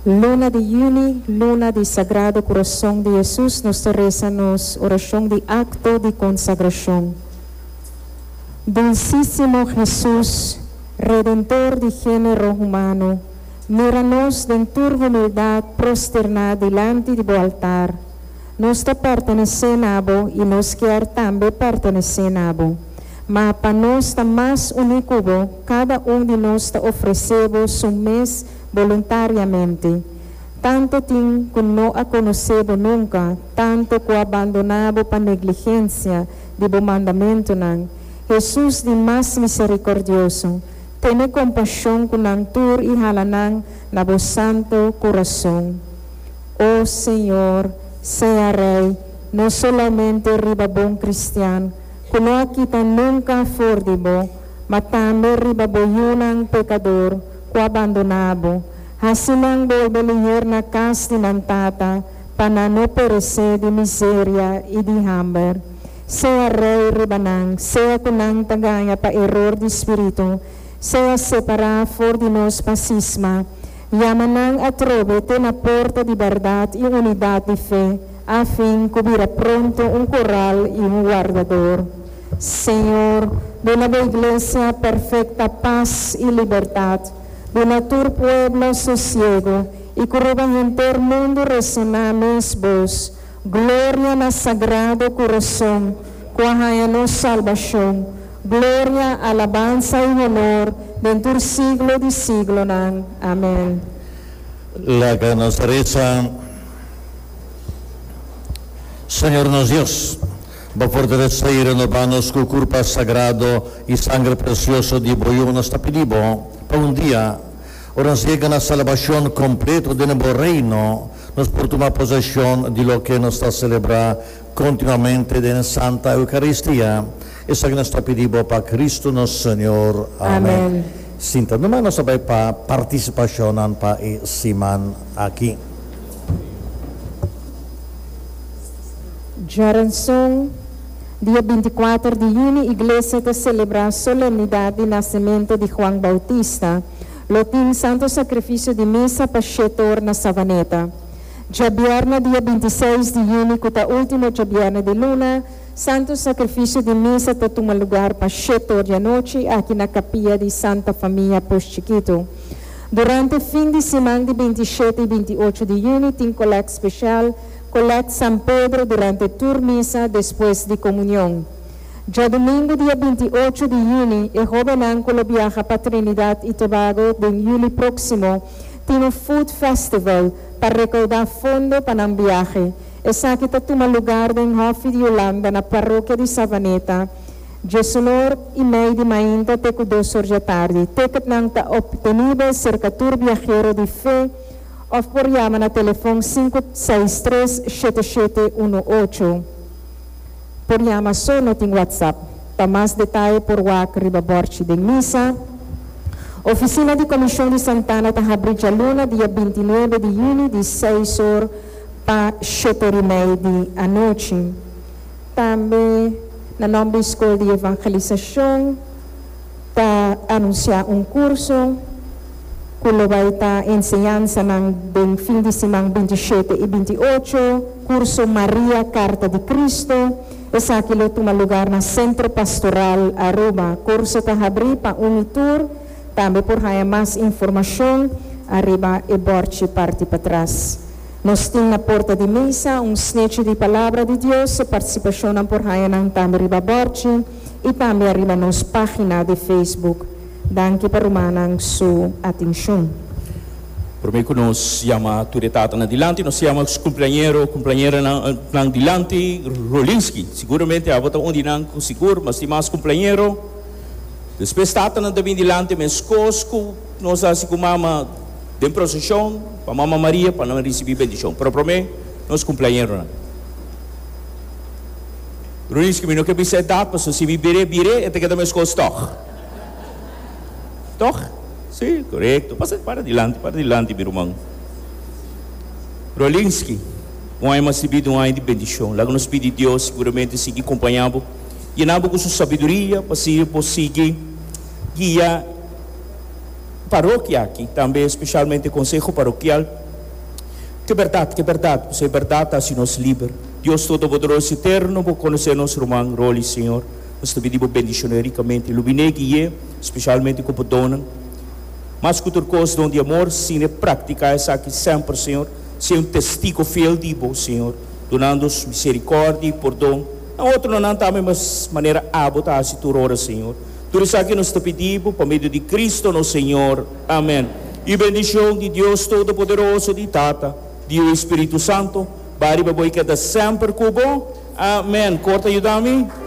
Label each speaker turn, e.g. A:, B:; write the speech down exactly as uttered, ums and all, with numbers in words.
A: Luna de Juni, luna de Sagrado Corazón de Jesús, nos rezamos oración de acto de consagración. Dulcísimo Jesús, Redentor de género humano, míranos en tu humildad prosternada delante de tu altar. Nos te pertenece nabo y nos quer también pertenece nabo. Mas para nós está mais único, cada um de nós te oferecemos um mês voluntariamente. Tanto tem que não a conhecemos nunca, tanto que abandonamos para negligência de bom mandamento. Não. Jesus de mais misericordioso, tenha compaixão com nós e halanang na vosso santo coração. Ó Senhor, seja Rei, não somente riba bom cristiano, kuno kita nunca fordibo, matame ribaboyunang pecador, ku abandonabo, hasinang bolbeliher na casti ng tata, panano perece de miseria e de hambre. Sea Rei ribanang, sea kunang tagaya pa error de espiritu, sea separa for de nos pasisma, yamanang atrobe te na porta de verdade e unidade de fé, a fim cubrir pronto um corral e um guardador. Senhor, dona a igreja perfeita paz e liberdade, dona tu pueblo sosiego e curva em todo mundo resonamos vos. Glória na sagrado coração, cuaja nos salvação. Glória, alabanza e honor dentro do siglo de siglo. Amém.
B: La que nos reza, Señor nos Dios, va fortalecer y renovarnos con cuerpo sagrado y sangre precioso de Boyo nos está pidiendo para un día, ahora nos llega la salvación completa de nuestro reino, nos por tomar posesión de lo que nos está celebrando continuamente en Santa Eucaristía. Eso que nos está pidiendo para Cristo nuestro Señor. Amén. Amén. Sinta, nomás nos sabe para participación para Siman aquí.
A: Jaranson, dia vinte e quatro de junho, a igreja está celebrando a solenidade de nascimento de Juan Bautista. Lotim Santo Sacrifício de Missa para Chetor na Savaneta. Jabierna, dia vinte e seis de junho, que é a última Jabierna de Luna, Santo Sacrifício de Missa está toma lugar para Chetor de noite, aqui na capilla de Santa Família Postiquito. Durante o fim de semana de vinte e sete e vinte e oito de junho, tem colete especial, colete São Pedro durante a turmissa depois de comunhão. Já domingo, dia vinte e oito de junho, o jovem âncolo viaja para Trinidad e Tobago em julho próximo. Tem um food festival para recaudar fundo para o viagem. Essa aqui está toma lugar em Hof de Holanda, na paróquia de Savaneta. dezenove e meia de manhã até duas horas da tarde. Ticket não está obtenido cerca do viajero de fé ou por chamar na telefone cinco seis três sete sete um oito. Por chamar só no tem WhatsApp. Para mais detalhes por W A C Ribaborte de Missa. Oficina de Comissão de Santana está abrindo a Luna dia vinte e nove de junho de seis horas para sete e meia da noite. Também na nome da Escola de Evangelização está anunciar um curso que vai estar ensinança no fim de semana vinte e sete e vinte e oito, curso Maria Carta de Cristo. Esse aqui toma lugar no Centro Pastoral Aruba. Curso está abrindo para um tour. Também por aí mais informação, arriba e borte parte para trás. Nós temos na porta de missa um snitch de palavra de Deus, participação por aí não também arriba borte e também arriba nos página de Facebook. Danke para a sua atenção.
C: Por mim que nós chama a autoridade na dilante, nós chama os companheiros, companheira na na dilante, Rolinski. Seguramente a volta onde não seguro, mas tem mais companheiro. Depois está na dilante, mas cosco, nós assim como mama de procissão, para Mama Maria, para não receber bendição. Para por mim, nós companheiros. Rolinski, me não quer dizer data, se me bire bire, até que também cosco toch. Toch? Sim, correto. Passa para dilante, para dilante, meu irmão. Rolinski, um ano mais recebido um ano de bendição. Logo nos pede Deus, seguramente, seguir acompanhando. E nada com sua sabedoria, para seguir guia paróquia aqui, também especialmente conselho paroquial, Que verdade, que verdade, você é verdade, assim nos livre. Deus Todo-Poderoso Eterno, por conhecer nosso irmão Rolly, Senhor. Nós te pedimos bendição ricamente, ilumine guie, especialmente com o dona. Mas que outra coisa de amor, sim, é praticar essa aqui sempre, Senhor. Ser um testigo fiel de vós, Senhor. Donando-nos misericórdia e perdão. A outra não também, mas maneira abota a situra, Senhor. Tudo isso aqui nós te pedimos, por meio de Cristo, nosso Senhor. Amém. E bendição de Deus Todo-Poderoso, de Tata, de o Espírito Santo, bari baboy cada sempre cubo. Amém. Corta, ajuda-me.